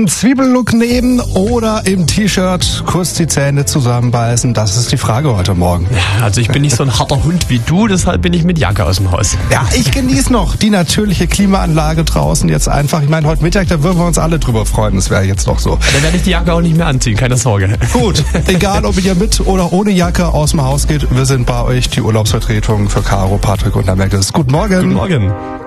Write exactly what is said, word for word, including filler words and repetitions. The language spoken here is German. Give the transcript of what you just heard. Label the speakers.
Speaker 1: Zwiebellook nehmen oder im T-Shirt kurz die Zähne zusammenbeißen? Das ist die Frage heute Morgen.
Speaker 2: Also ich bin nicht so ein harter Hund wie du, deshalb bin ich mit Jacke aus dem Haus.
Speaker 1: Ja, ich genieße noch die natürliche Klimaanlage draußen jetzt einfach. Ich meine, heute Mittag, da würden wir uns alle drüber freuen. Das wäre jetzt noch so.
Speaker 2: Dann werde ich die Jacke auch nicht mehr anziehen, keine Sorge.
Speaker 1: Gut, egal ob ihr mit oder ohne Jacke aus dem Haus geht, wir sind bei euch, die Urlaubsvertretung für Caro, Patrick und der Merkel. Guten Morgen.
Speaker 2: Guten Morgen.